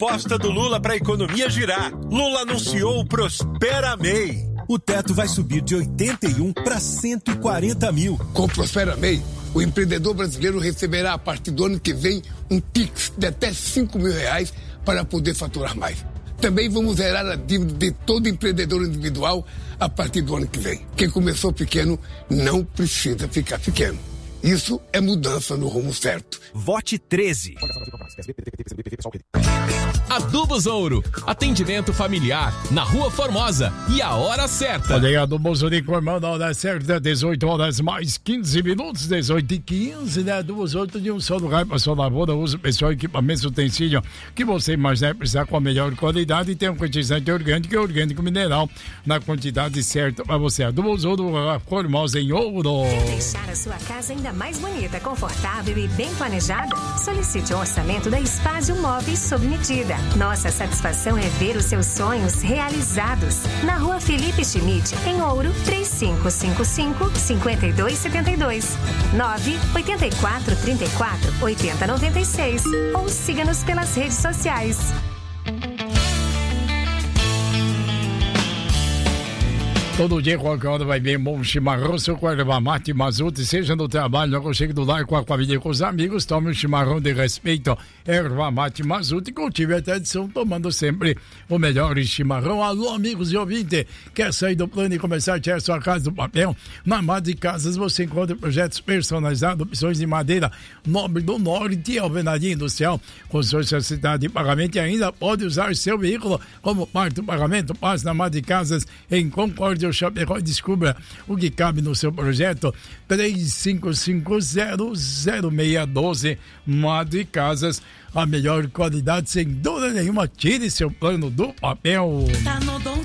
aposta do Lula para a economia girar. Lula anunciou o Prospera MEI. O teto vai subir de 81 para 140 mil. Com o Prospera MEI, o empreendedor brasileiro receberá a partir do ano que vem um Pix de até R$5 mil para poder faturar mais. Também vamos zerar a dívida de todo empreendedor individual a partir do ano que vem. Quem começou pequeno não precisa ficar pequeno. Isso é mudança no rumo certo. Vote 13. Adubos Ouro. Atendimento familiar na Rua Formosa. E a hora certa. Olha aí, Adubos Ouro, comando a hora certa, 18 horas mais 15 minutos, 18h15, né? Adubos Ouro de um só lugar para sua lavoura. Usa pessoal, equipamentos, utensílio que você imaginar precisar com a melhor qualidade e tem um fertilizante orgânico e orgânico mineral na quantidade certa para você. Adubos Ouro, Formosa em Ouro. Quer deixar a sua casa ainda mais bonita, confortável e bem planejada? Solicite um orçamento da Espásio Móveis sob medida. Nossa satisfação é ver os seus sonhos realizados. Na Rua Felipe Schmidt, em Ouro, 3555-5272. 98434-8096. Ou siga-nos pelas redes sociais. Todo dia, qualquer hora, vai bem bom chimarrão, seu erva mate, Mazute, seja no trabalho, no chego do lar, com a família e com os amigos, tome um chimarrão de respeito, erva mate, Mazute, cultive a tradição, tomando sempre o melhor chimarrão. Alô, amigos e ouvintes, quer sair do plano e começar a tirar sua casa do papel? Na Madre Casas você encontra projetos personalizados, opções de madeira nobre do norte, alvenaria industrial, consórcio da cidade de pagamento e ainda pode usar seu veículo como parte do pagamento. Passe na Madre Casas em Concórdia, Chapecó, e descubra o que cabe no seu projeto. 3550-0612. Madre Casas, a melhor qualidade sem dúvida nenhuma. Tire seu plano do papel.